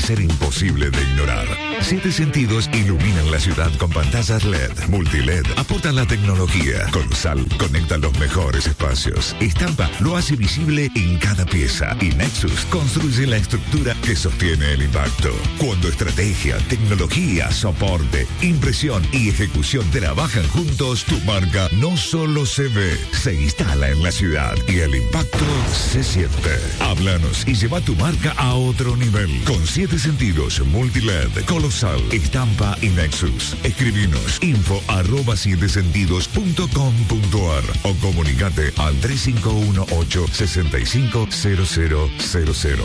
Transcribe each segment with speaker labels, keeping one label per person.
Speaker 1: ser imposible de ignorar. 7 Sentidos iluminan la ciudad con pantallas LED, multiled, aportan la tecnología. Colosal conecta los mejores espacios. Estampa lo hace visible en cada pieza. Y Nexus construye la estructura que sostiene el impacto. Cuando estrategia, tecnología, soporte, impresión y ejecución trabajan juntos, tu marca no solo se ve, se instala en la ciudad y el impacto se siente. Háblanos y lleva tu marca a otro nivel. Con 7 Sentidos, multiled, Colosal, Estampa y Nexus. Escribinos info@7sentidos.com.ar o comunicate al 3518-650000.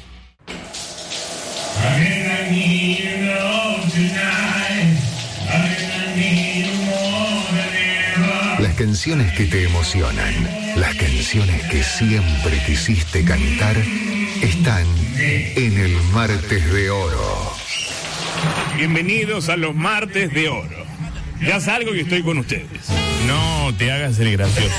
Speaker 1: Las canciones que te emocionan, las canciones que siempre quisiste cantar, están en el Martes de Oro.
Speaker 2: Bienvenidos a los Martes de Oro. Ya salgo y estoy con ustedes. No te hagas el gracioso.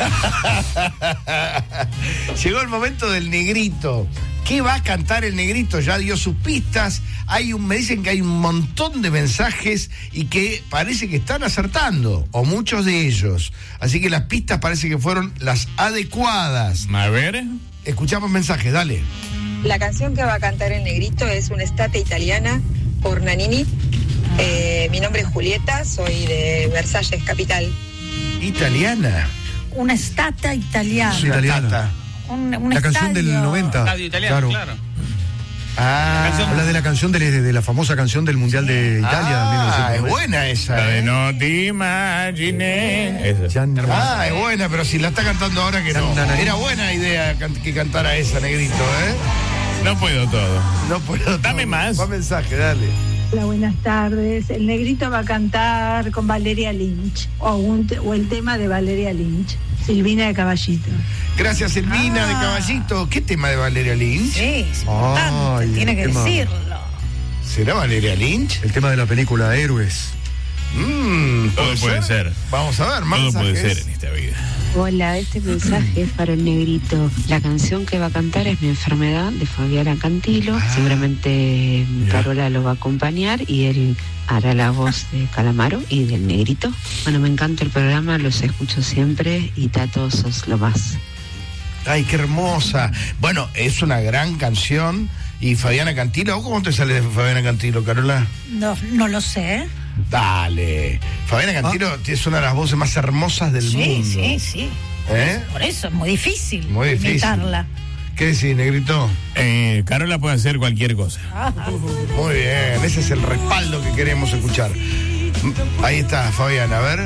Speaker 3: Llegó el momento del negrito. ¿Qué va a cantar el negrito? Ya dio sus pistas. Me dicen que hay un montón de mensajes y que parece que están acertando, o muchos de ellos. Así que las pistas parece que fueron las adecuadas.
Speaker 2: A ver.
Speaker 3: Escuchamos mensajes, dale.
Speaker 4: La canción que va a cantar el negrito es una estate italiana por Nanini. Mi nombre es Julieta, soy de Versalles, capital.
Speaker 3: ¿Italiana?
Speaker 5: Una estate italiana.
Speaker 3: Sí, italiana.
Speaker 5: Un
Speaker 6: la canción del 90.
Speaker 7: Estadio italiano, claro.
Speaker 6: Habla de la canción de la famosa canción del Mundial de Italia.
Speaker 3: Es buena esa.
Speaker 2: La de No te imaginé.
Speaker 3: Es buena, pero si la está cantando ahora que no. Era buena idea que cantara esa, negrito, ¿eh?
Speaker 2: No puedo todo.
Speaker 3: No puedo.
Speaker 2: Dame más.
Speaker 3: Va mensaje, dale.
Speaker 8: Hola, buenas tardes. El negrito va a cantar con Valeria Lynch o el tema de Valeria Lynch, Silvina de Caballito.
Speaker 3: Gracias, Silvina de Caballito. ¿Qué tema de Valeria Lynch?
Speaker 5: Sí, es importante, tiene que decirlo.
Speaker 3: ¿Será Valeria Lynch?
Speaker 6: El tema de la película Héroes.
Speaker 2: Todo puede ser.
Speaker 3: Vamos a ver, más
Speaker 2: todo
Speaker 3: mensajes.
Speaker 2: puede ser en esta vida.
Speaker 9: Hola, este mensaje es para el negrito. La canción que va a cantar es Mi enfermedad, de Fabiana Cantilo. Seguramente Carola lo va a acompañar y él hará la voz de Calamaro y del negrito. Bueno, me encanta el programa, los escucho siempre y Tato, sos lo más.
Speaker 3: Ay, qué hermosa. Bueno, es una gran canción. Y Fabiana Cantilo, ¿cómo te sale de Fabiana Cantilo, Carola?
Speaker 5: No lo sé.
Speaker 3: Dale. Fabiana Cantilo es una de las voces más hermosas del mundo.
Speaker 5: Sí.
Speaker 3: ¿Eh?
Speaker 5: Por eso es muy difícil.
Speaker 3: Muy difícil.
Speaker 5: Imitarla.
Speaker 3: ¿Qué decís, negrito?
Speaker 2: Carola puede hacer cualquier cosa.
Speaker 3: Muy bien, ese es el respaldo que queremos escuchar. Ahí está, Fabiana, a ver.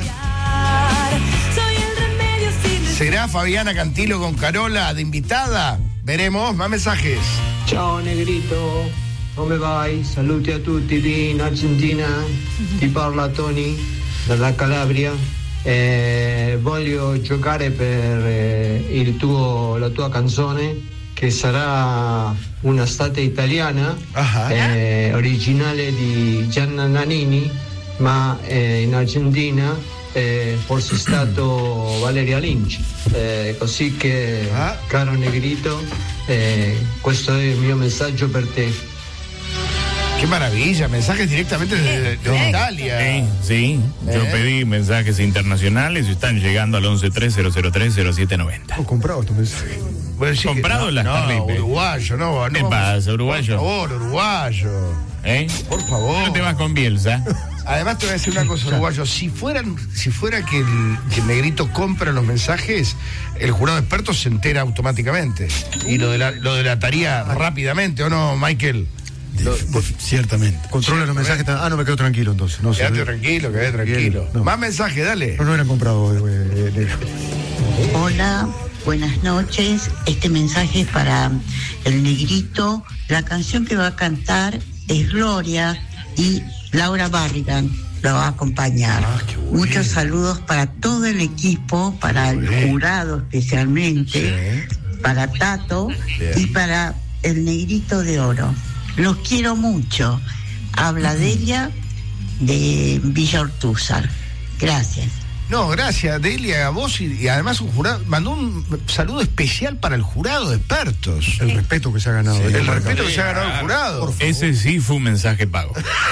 Speaker 3: ¿Será Fabiana Cantilo con Carola de invitada? Veremos, más mensajes.
Speaker 10: Ciao negrito, come vai? Saluti a tutti lì in Argentina, ti parla Tony dalla Calabria. Voglio giocare per la tua canzone che sarà una estate italiana, originale di Gianna Nannini, ma in Argentina forse stato Valeria Lynch, così che caro negrito, questo è il mio messaggio per te.
Speaker 3: Qué maravilla, mensajes directamente de Italia.
Speaker 2: Sí. Yo pedí mensajes internacionales y están llegando al 1130030790.
Speaker 6: Comprado tu mensaje.
Speaker 2: ¿Comprado la Starlink?
Speaker 3: Uruguayo, no.
Speaker 2: ¿Qué pasa, uruguayo?
Speaker 3: Por favor, uruguayo. Por favor.
Speaker 2: No te vas con Bielsa.
Speaker 3: Además te voy a decir una cosa, uruguayo. Si fuera que el negrito compra los mensajes, el jurado experto se entera automáticamente. Y lo delataría rápidamente, ¿o no, Michael?
Speaker 6: Ciertamente. Controla los mensajes. No, me quedo tranquilo entonces. No,
Speaker 3: quédate tranquilo. No. Más mensajes, dale.
Speaker 6: No eran comprados.
Speaker 11: Hola, buenas noches. Este mensaje es para el negrito. La canción que va a cantar es Gloria y Laura Barrigan lo va a acompañar. Muchos saludos para todo el equipo, para el jurado especialmente, para Tato y para el negrito de oro. Los quiero mucho. Habla de ella, de Villa Ortúzar. Gracias.
Speaker 3: No, gracias, Delia, a vos y además un jurado. Mandó un saludo especial para el jurado de expertos.
Speaker 6: El respeto que se ha ganado.
Speaker 3: Sí, el respeto que se ha ganado el jurado.
Speaker 2: Ese sí fue un mensaje pago.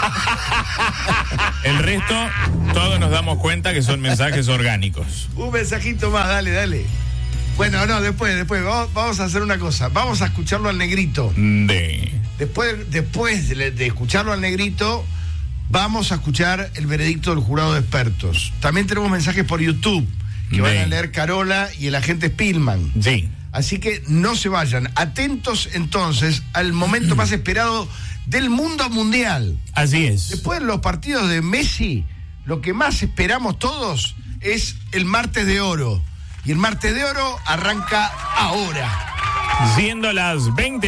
Speaker 2: El resto, todos nos damos cuenta que son mensajes orgánicos.
Speaker 3: Un mensajito más, dale. Bueno, no, después. Vamos a hacer una cosa. Vamos a escucharlo al negrito. Después de escucharlo al negrito, vamos a escuchar el veredicto del jurado de expertos. También tenemos mensajes por YouTube que van a leer Carola y el agente Spillman.
Speaker 2: Sí.
Speaker 3: Así que no se vayan. Atentos entonces al momento más esperado del mundo mundial.
Speaker 2: Así es.
Speaker 3: Después de los partidos de Messi, lo que más esperamos todos es el martes de oro. Y el martes de oro arranca ahora.
Speaker 2: Siendo las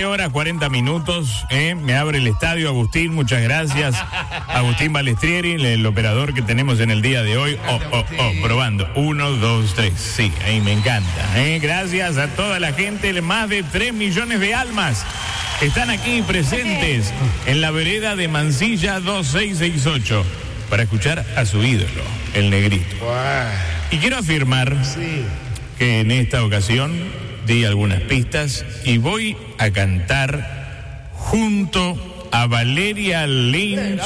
Speaker 2: 20:40, me abre el estadio Agustín, muchas gracias. Agustín Balestrieri, el operador que tenemos en el día de hoy. Probando. 1, 2, 3. Sí, ahí me encanta. Gracias a toda la gente, más de 3 millones de almas que están aquí presentes en la vereda de Mansilla 2668 para escuchar a su ídolo, el negrito. Y quiero afirmar que en esta ocasión di algunas pistas y voy a cantar junto a Valeria Lynch.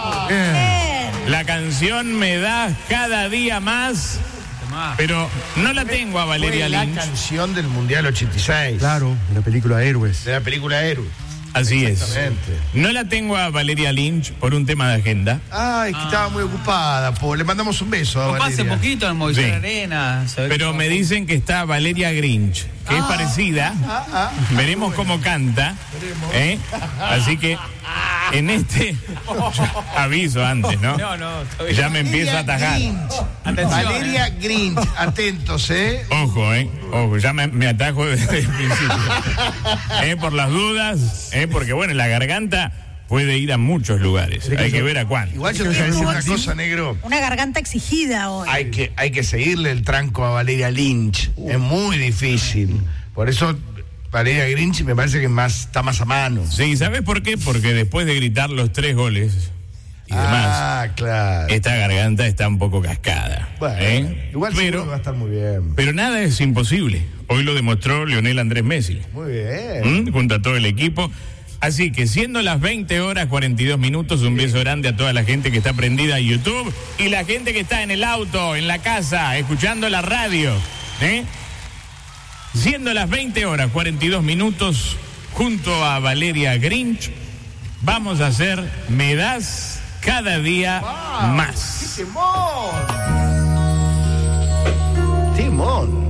Speaker 2: La canción Me das cada día más, pero no la tengo a Valeria Lynch.
Speaker 3: La canción del Mundial 86.
Speaker 6: Claro, de la película Héroes.
Speaker 3: De la película Héroes.
Speaker 2: Así es. No la tengo a Valeria Lynch por un tema de agenda.
Speaker 3: Ay, que estaba muy ocupada. Le mandamos un beso a Valeria.
Speaker 7: Hace poquito en Movistar Arena.
Speaker 2: Pero me dicen que está Valeria Grinch, que es parecida. Veremos cómo canta. Así que en este aviso antes, ¿no?
Speaker 7: No.
Speaker 2: Ya me empiezo a atajar.
Speaker 3: Valeria Grinch, atentos,
Speaker 2: Ojo, ya me atajo desde el principio. Por las dudas, porque bueno, la garganta puede ir a muchos lugares. Hay que ver a cuál.
Speaker 3: Igual yo te voy a decir una cosa, negro.
Speaker 5: Una garganta exigida hoy.
Speaker 3: Hay que seguirle el tranco a Valeria Lynch. Es muy difícil. Por eso Valeria Grinch me parece que está más a mano.
Speaker 2: Sí, ¿sabes por qué? Porque después de gritar los 3 goles y demás,
Speaker 3: claro,
Speaker 2: esta garganta está un poco cascada.
Speaker 3: Bueno, igual va a estar muy bien.
Speaker 2: Pero nada es imposible. Hoy lo demostró Lionel Andrés Messi.
Speaker 3: Muy bien.
Speaker 2: Junto a todo el equipo. Así que siendo las 20:42, un beso grande a toda la gente que está prendida a YouTube y la gente que está en el auto, en la casa, escuchando la radio. Siendo las 20:42, junto a Valeria Grinch, vamos a hacer Me das cada día más.
Speaker 3: ¡Qué temón! ¡Temón!